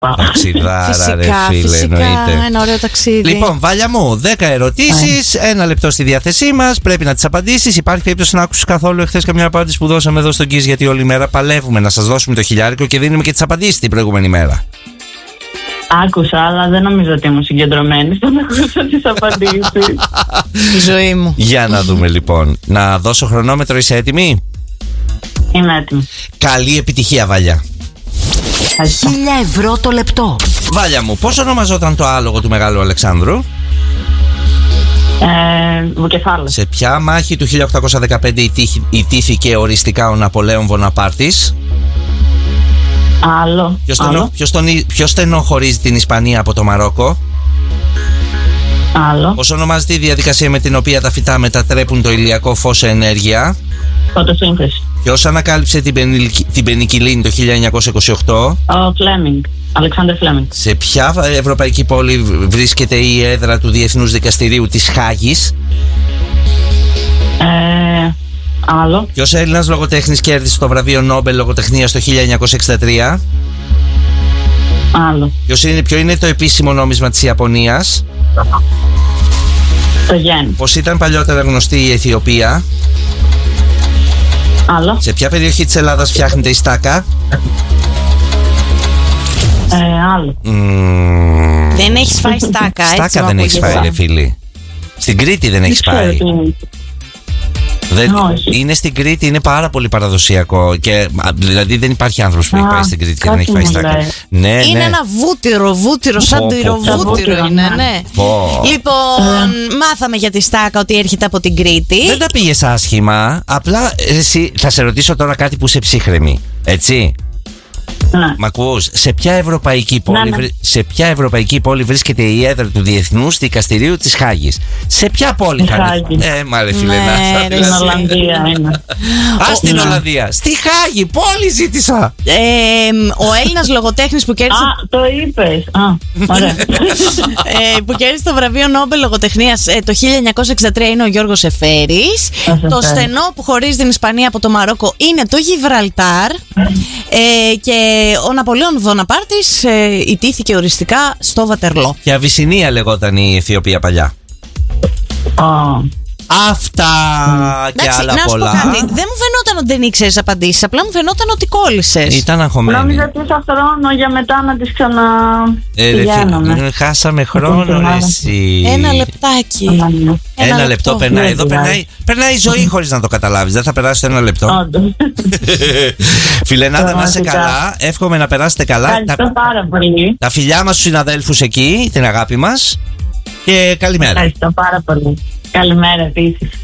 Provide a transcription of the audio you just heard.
Ταξιδάρα, ρε φίλε, φυσικά, εννοείται. ένα ωραίο ταξίδι. Λοιπόν, Βάλια μου, 10 ερωτήσεις, 1 λεπτό στη διάθεσή μας. Πρέπει να τις απαντήσεις. Υπάρχει περίπτωση να άκουσες καθόλου εχθές καμιά απάντηση που δώσαμε εδώ στον Kiss? Γιατί όλη μέρα παλεύουμε να σας δώσουμε το χιλιάρικο και δίνουμε και τις απαντήσεις την προηγούμενη μέρα. Άκουσα, αλλά δεν νομίζω ότι ήμουν συγκεντρωμένη στο να ακούσω τις απαντήσεις. Η ζωή μου. Για να δούμε λοιπόν. Να δώσω χρονόμετρο, είσαι έτοιμη? Είμαι έτοιμη. Καλή επιτυχία, Βάλια. 1.000 ευρώ το λεπτό. Βάλια μου, πώς ονομαζόταν το άλογο του Μεγάλου Αλεξάνδρου? Βουκεφάλα. Σε ποια μάχη του 1815 ιτήθηκε οριστικά ο Ναπολέον Βοναπάρτης? Άλλο. Ποιος στενοχωρίζει την Ισπανία από το Μαρόκο? Άλλο. Πώς ονομάζεται η διαδικασία με την οποία τα φυτά μετατρέπουν το ηλιακό φως σε ενέργεια? Φωτοσύνθεση. Ποιος ανακάλυψε την πενικυλίνη το 1928? Ο Φλέμινγκ. Αλεξάνδρ Φλέμινγκ. Σε ποια ευρωπαϊκή πόλη βρίσκεται η έδρα του Διεθνούς Δικαστηρίου της Χάγης? Άλλο. Ποιος Έλληνας λογοτέχνης κέρδισε το βραβείο Νόμπελ Λογοτεχνίας το 1963? Άλλο. Ποιο είναι το επίσημο νόμισμα της Ιαπωνίας? Το γεν. Πώς ήταν παλιότερα γνωστή η Αιθιοπία? Άλλο. Σε ποια περιοχή της Ελλάδας φτιάχνεται η στάκα? Άλλο. Δεν έχεις φάει στάκα, έτσι? Στάκα δεν έχεις φάει, ρε φίλη. Στην Κρήτη δεν έχεις πάει. Είναι στην Κρήτη, είναι πάρα πολύ παραδοσιακό. Και, δηλαδή δεν υπάρχει άνθρωπος που έχει πάει στην Κρήτη και δεν έχει φάει στάκα. Ναι, είναι ένα βούτυρο, σαν τυροβούτυρο είναι, ναι. Λοιπόν, μάθαμε για τη στάκα ότι έρχεται από την Κρήτη. Δεν τα πήγες άσχημα. Απλά εσύ, θα σε ρωτήσω τώρα κάτι που είσαι ψύχρεμη, έτσι? Ναι. Μ' ακούς? Σε ποια ευρωπαϊκή πόλη βρίσκεται η έδρα του Διεθνούς Δικαστηρίου της Χάγης? Σε ποια πόλη θα είναι? Μα ρε φίλε, στην Ολλανδία είναι. Στην Ολλανδία. Στη Χάγη, πόλη ζήτησα. Ο Έλληνας λογοτέχνης που κέρδισε. Το είπες. Ωραία. Που κέρδισε το βραβείο Νόμπελ Λογοτεχνίας το 1963 είναι ο Γιώργος Εφέρης. Το στενό που χωρίζει την Ισπανία από το Μαρόκο είναι το Γιβραλτάρ. Και ο Ναπολέον Βοναπάρτης ιτήθηκε οριστικά στο Βατερλό. Και Αβυσσινία λεγόταν η Αιθιοπία παλιά. Αυτά και άλλα πολλά. Να σου πω κάτι. Δεν μου φαινόταν ότι δεν ήξερες απαντήσεις. Απλά μου φαινόταν ότι κόλλησες. Ήταν αγχωμένη. Νόμιζα ότι είχα χρόνο για μετά να τις ξαναπηγαίνουμε. Χάσαμε χρόνο, εσύ. Ένα λεπτάκι. Ένα λεπτό περνάει. Εδώ περνάει η ζωή χωρίς να το καταλάβεις. Δεν θα περάσει το ένα λεπτό. Φιλενάδα, να είσαι καλά. Εύχομαι να περάσετε καλά. Ευχαριστώ πάρα πολύ. Τα φιλιά μας στους συναδέλφους εκεί, την αγάπη μας. Και καλημέρα. Ευχαριστώ πάρα πολύ. Καλημέρα επίσης.